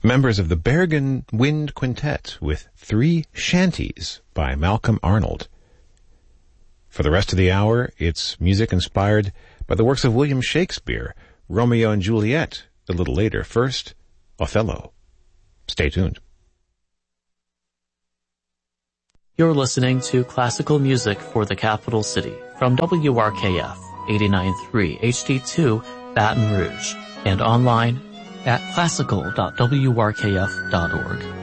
members of the Bergen Wind Quintet with 3 Shanties by Malcolm Arnold. For the rest of the hour, it's music inspired by the works of William Shakespeare, Romeo and Juliet, a little later. First, Othello. Stay tuned. You're listening to classical music for the capital city from WRKF 89.3 HD2 Baton Rouge and online at classical.wrkf.org.